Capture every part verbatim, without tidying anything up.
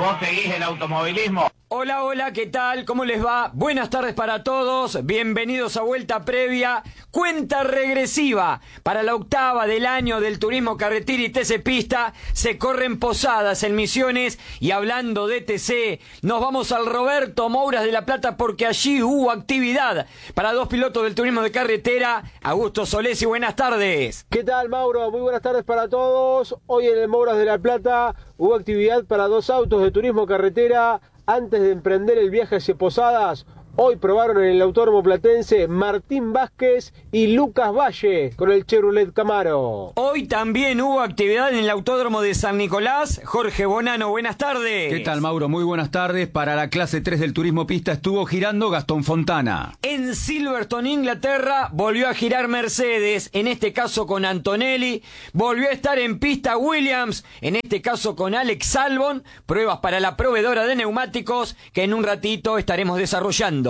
¿Vos seguís el automovilismo? Hola, hola, ¿qué tal? ¿Cómo les va? Buenas tardes para todos, bienvenidos a Vuelta Previa, cuenta regresiva para la octava del año del turismo carretera y T C Pista. Se corren Posadas en Misiones y hablando de T C, nos vamos al Roberto Mouras de La Plata porque allí hubo actividad para dos pilotos del turismo de carretera. Augusto Solesi, buenas tardes. ¿Qué tal, Mauro? Muy buenas tardes para todos. Hoy en el Mouras de La Plata hubo actividad para dos autos de turismo carretera. Antes de emprender el viaje hacia Posadas, hoy probaron en el autódromo platense Martín Vázquez y Lucas Valle con el Chevrolet Camaro. Hoy también hubo actividad en el autódromo de San Nicolás. Jorge Bonano, buenas tardes. ¿Qué tal, Mauro? Muy buenas tardes. Para la clase tres del turismo pista estuvo girando Gastón Fontana. En Silverstone, Inglaterra, volvió a girar Mercedes, en este caso con Antonelli. Volvió a estar en pista Williams, en este caso con Alex Albon. Pruebas para la proveedora de neumáticos que en un ratito estaremos desarrollando.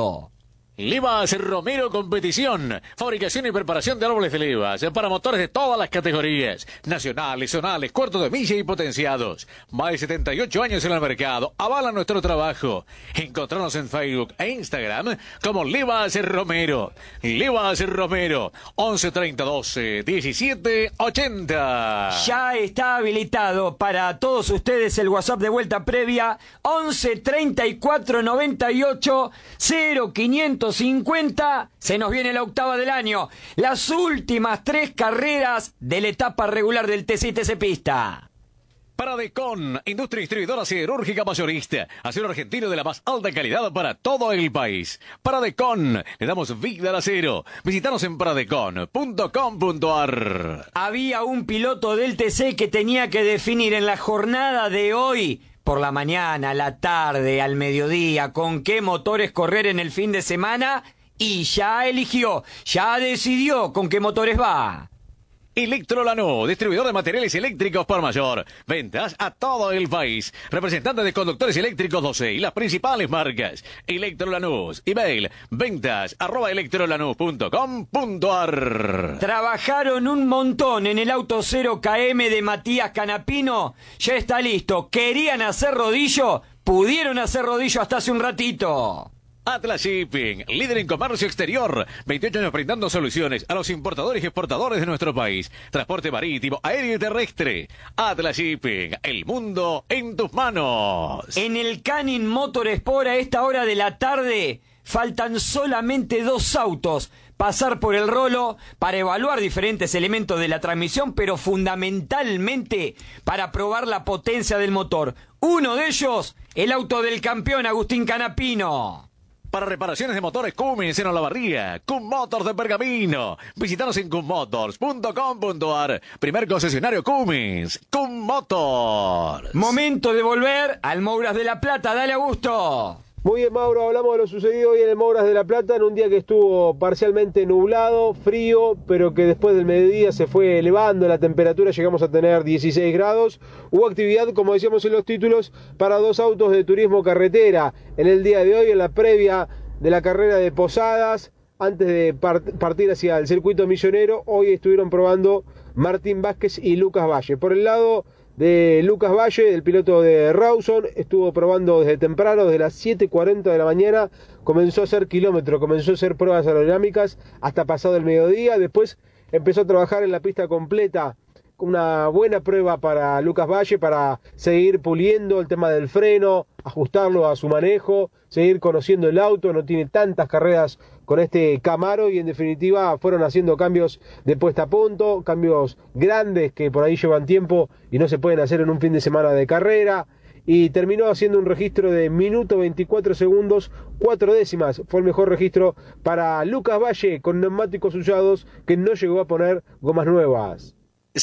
Livas Romero Competición, fabricación y preparación de árboles de levas para motores de todas las categorías, nacionales, zonales, cuartos de milla y potenciados. Más de setenta y ocho años en el mercado, avalan nuestro trabajo. Encontrarnos en Facebook e Instagram como Livas Romero. Livas Romero, once treinta doce diecisiete ochenta. Ya está habilitado para todos ustedes el WhatsApp de Vuelta Previa, once treinta y cuatro noventa y ocho cero quinientos cincuenta. Se nos viene la octava del año, las últimas tres carreras de la etapa regular del T C y T C Pista. Paradecon, industria distribuidora siderúrgica mayorista, acero argentino de la más alta calidad para todo el país. Paradecon, le damos vida al acero. Visítanos en paradecon punto com punto ar. Había un piloto del T C que tenía que definir en la jornada de hoy, por la mañana, la tarde, al mediodía, con qué motores correr en el fin de semana, y ya eligió, ya decidió con qué motores va. Electrolanú, distribuidor de materiales eléctricos por mayor. Ventas a todo el país. Representante de conductores eléctricos doce y las principales marcas. Electrolanús. Email ventas arroba electrolanús punto com punto ar. Trabajaron un montón en el auto cero K M de Matías Canapino. Ya está listo. Querían hacer rodillo. Pudieron hacer rodillo hasta hace un ratito. Atlas Shipping, líder en comercio exterior. veintiocho años brindando soluciones a los importadores y exportadores de nuestro país. Transporte marítimo, aéreo y terrestre. Atlas Shipping, el mundo en tus manos. En el Canin Motorsport a esta hora de la tarde faltan solamente dos autos pasar por el rolo para evaluar diferentes elementos de la transmisión, pero fundamentalmente para probar la potencia del motor. Uno de ellos, el auto del campeón Agustín Canapino. Para reparaciones de motores Cummins en Olavarría, Cum Motors de Pergamino. Visítanos en cum motors punto com punto ar. Primer concesionario Cummins, Cum Motors. Momento de volver al Mouras de La Plata. Dale, Augusto. Muy bien, Mauro, hablamos de lo sucedido hoy en el Mouras de La Plata en un día que estuvo parcialmente nublado, frío, pero que después del mediodía se fue elevando la temperatura, llegamos a tener dieciséis grados. Hubo actividad, como decíamos en los títulos, para dos autos de turismo carretera en el día de hoy, en la previa de la carrera de Posadas, antes de part- partir hacia el circuito millonero. Hoy estuvieron probando Martín Vázquez y Lucas Valle. Por el lado de Lucas Valle, el piloto de Rawson, estuvo probando desde temprano, desde las siete y cuarenta de la mañana, comenzó a hacer kilómetros, comenzó a hacer pruebas aerodinámicas hasta pasado el mediodía. Después empezó a trabajar en la pista completa, una buena prueba para Lucas Valle, para seguir puliendo el tema del freno, ajustarlo a su manejo, seguir conociendo el auto. No tiene tantas carreras con este Camaro y en definitiva fueron haciendo cambios de puesta a punto, cambios grandes que por ahí llevan tiempo y no se pueden hacer en un fin de semana de carrera, y terminó haciendo un registro de minuto veinticuatro segundos, cuatro décimas. Fue el mejor registro para Lucas Valle con neumáticos usados, que no llegó a poner gomas nuevas.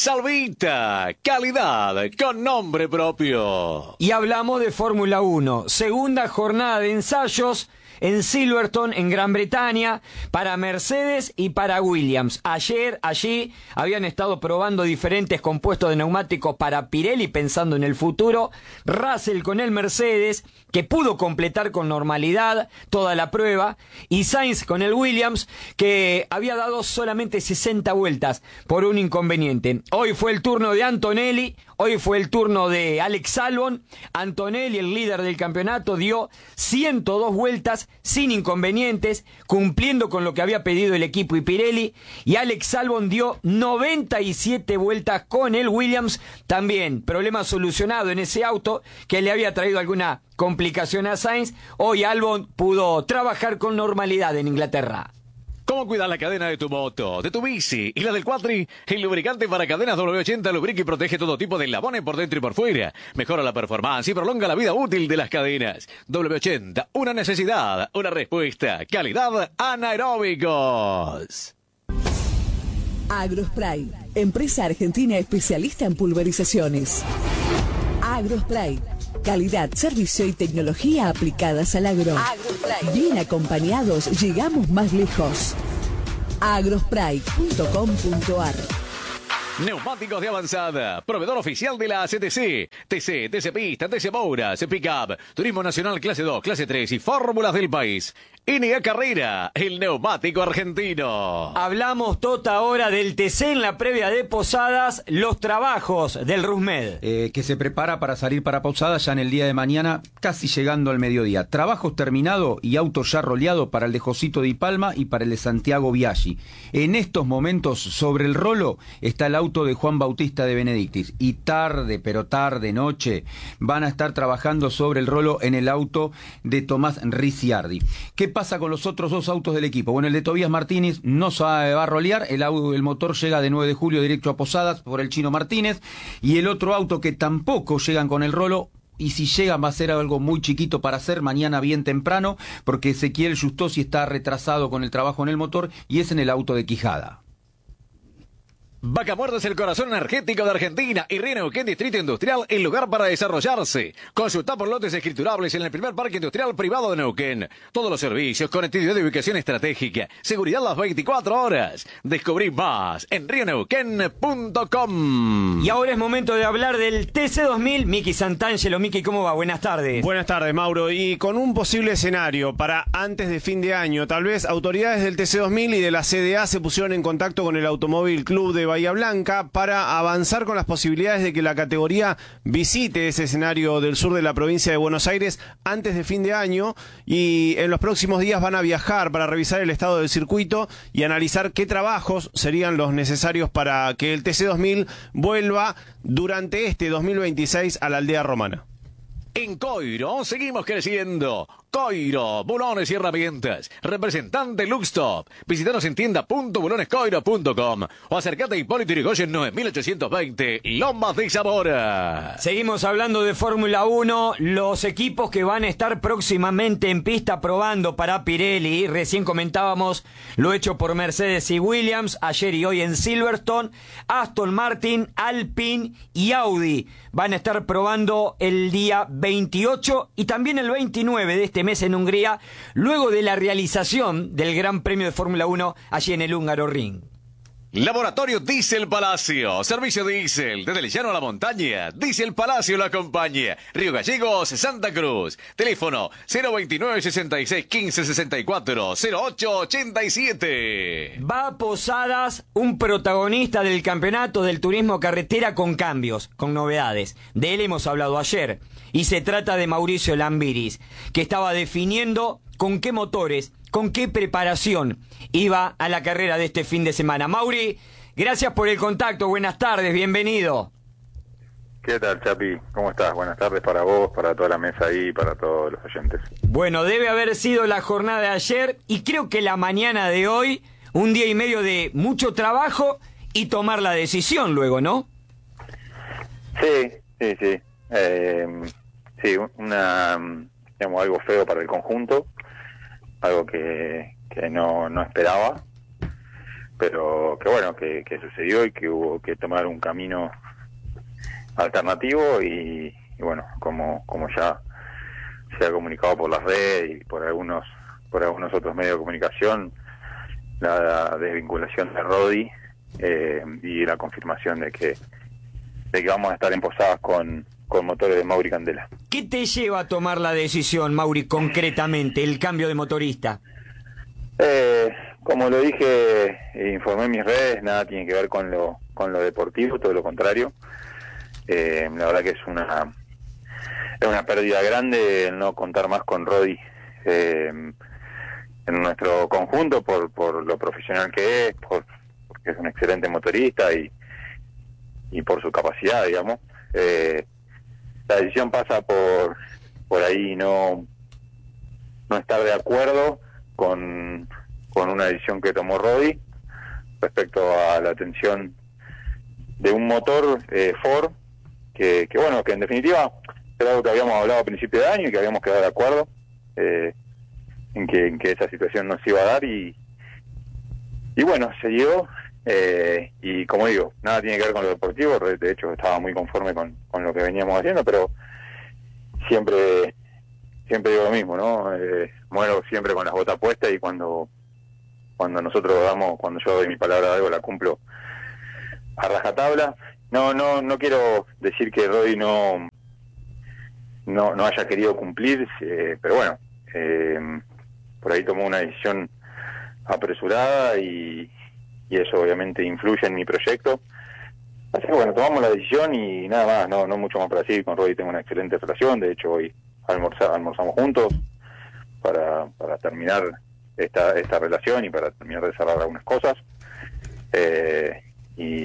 Salvita, calidad con nombre propio. Y hablamos de Fórmula uno, segunda jornada de ensayos en Silverstone, en Gran Bretaña, para Mercedes y para Williams. Ayer, allí, habían estado probando diferentes compuestos de neumáticos para Pirelli, pensando en el futuro. Russell con el Mercedes, que pudo completar con normalidad toda la prueba, y Sainz con el Williams, que había dado solamente sesenta vueltas por un inconveniente. Hoy fue el turno de Antonelli, Hoy fue el turno de Alex Albon. Antonelli, el líder del campeonato, dio ciento dos vueltas sin inconvenientes, cumpliendo con lo que había pedido el equipo y Pirelli. Y Alex Albon dio noventa y siete vueltas con el Williams. También problema solucionado en ese auto que le había traído alguna complicación a Sainz. Hoy Albon pudo trabajar con normalidad en Inglaterra. ¿Cómo cuidar la cadena de tu moto, de tu bici y la del cuatri? El lubricante para cadenas doble ochenta lubrica y protege todo tipo de eslabones por dentro y por fuera. Mejora la performance y prolonga la vida útil de las cadenas. doble ochenta, una necesidad, una respuesta. Calidad anaeróbicos. Agrospray, empresa argentina especialista en pulverizaciones. Agrospray, calidad, servicio y tecnología aplicadas al agro. Agrospray. Bien acompañados, llegamos más lejos. agrospray punto com punto ar. Neumáticos de avanzada, proveedor oficial de la C T C, T C, T C Pista, T C Mouras, Pickup, Turismo Nacional clase dos, clase tres y fórmulas del país. N A Carrera, el neumático argentino. Hablamos tota hora del T C en la previa de Posadas, los trabajos del Rusmed. Eh, que se prepara para salir para Posadas ya en el día de mañana, casi llegando al mediodía. Trabajos terminado y auto ya roleado para el de Josito Di Palma y para el de Santiago Biaggi. En estos momentos, sobre el rolo, está el auto de Juan Bautista de Benedictis. Y tarde, pero tarde, noche, van a estar trabajando sobre el rolo en el auto de Tomás Ricciardi. ¿Qué pasa con los otros dos autos del equipo? Bueno, el de Tobías Martínez no se va a rolear, el, el motor llega de nueve de julio directo a Posadas por el Chino Martínez, y el otro auto que tampoco llegan con el rolo, y si llegan va a ser algo muy chiquito para hacer mañana bien temprano, porque Ezequiel Justosi está retrasado con el trabajo en el motor, y es en el auto de Quijada. Vaca Muerta es el corazón energético de Argentina y Río Neuquén Distrito Industrial, el lugar para desarrollarse. Consulta por lotes escriturables en el primer parque industrial privado de Neuquén. Todos los servicios, conectividad de ubicación estratégica, seguridad las veinticuatro horas. Descubrí más en río neuquén punto com. Y ahora es momento de hablar del T C dos mil. Miki Santangelo. Miki, ¿cómo va? Buenas tardes. Buenas tardes, Mauro. Y con un posible escenario para antes de fin de año, tal vez autoridades del T C dos mil y de la C D A se pusieron en contacto con el Automóvil Club de Bahía Blanca para avanzar con las posibilidades de que la categoría visite ese escenario del sur de la provincia de Buenos Aires antes de fin de año, y en los próximos días van a viajar para revisar el estado del circuito y analizar qué trabajos serían los necesarios para que el T C dos mil vuelva durante este dos mil veintiséis a la aldea romana. En Coiro seguimos creciendo. Coiro, bulones y herramientas. Representante Luxtop. Visítanos en tienda punto bulones coiro punto com o acércate a Hipólito Yrigoyen nueve mil ochocientos veinte, Lomas de Zamora. Seguimos hablando de Fórmula uno, los equipos que van a estar próximamente en pista probando para Pirelli. Recién comentábamos lo hecho por Mercedes y Williams, ayer y hoy en Silverstone. Aston Martin, Alpine y Audi van a estar probando el día veintiocho y también el veintinueve de este mes en Hungría, luego de la realización del Gran Premio de Fórmula uno allí en el Húngaro Ring. Laboratorio Diesel Palacio, servicio diésel, desde el llano a la montaña, Diesel Palacio lo acompaña, Río Gallegos, Santa Cruz, teléfono cero veintinueve, sesenta y seis, quince, sesenta y cuatro, cero ocho ochenta y siete. Va a Posadas un protagonista del campeonato del turismo carretera con cambios, con novedades. De él hemos hablado ayer, y se trata de Mauricio Lambiris, que estaba definiendo con qué motores, con qué preparación iba a la carrera de este fin de semana. Mauri, gracias por el contacto, buenas tardes, bienvenido. ¿Qué tal, Chapi? ¿Cómo estás? Buenas tardes para vos, para toda la mesa ahí y para todos los oyentes. Bueno, debe haber sido la jornada de ayer y creo que la mañana de hoy, un día y medio de mucho trabajo y tomar la decisión luego, ¿no? Sí, sí, sí. Eh, sí, una, digamos, algo feo para el conjunto, algo que, que no, no esperaba, pero que bueno, que, que sucedió y que hubo que tomar un camino alternativo y, y bueno, como como ya se ha comunicado por las redes y por algunos por algunos otros medios de comunicación, la desvinculación de Rodi eh, y la confirmación de que de que vamos a estar en Posadas con, con motores de Mauri Candela. ¿Qué te lleva a tomar la decisión, Mauri, concretamente, el cambio de motorista? Eh, como lo dije e informé en mis redes, nada tiene que ver con lo con lo deportivo, todo lo contrario. Eh, la verdad que es una es una pérdida grande el no contar más con Rodi eh, en nuestro conjunto por por lo profesional que es, por porque es un excelente motorista y y por su capacidad, digamos. Eh, la decisión pasa por por ahí no no estar de acuerdo con con una decisión que tomó Rodi respecto a la atención de un motor eh, Ford que, que bueno, que en definitiva era algo que habíamos hablado a principio de año y que habíamos quedado de acuerdo eh, en, que, en que esa situación nos iba a dar y y bueno, se dio eh, y como digo, nada tiene que ver con lo deportivo, de hecho estaba muy conforme con, con lo que veníamos haciendo, pero siempre siempre digo lo mismo, ¿no? Eh, muero siempre con las botas puestas y cuando cuando nosotros damos, cuando yo doy mi palabra de algo la cumplo a rajatabla. No, no, no quiero decir que Rodi no no no haya querido cumplir, eh, pero bueno, eh, por ahí tomó una decisión apresurada y, y eso obviamente influye en mi proyecto. Así que bueno, tomamos la decisión y nada más, no no mucho más para decir. Con Rodi tengo una excelente relación, de hecho hoy almorza, almorzamos juntos para, para terminar esta esta relación y para terminar de cerrar algunas cosas. Eh, y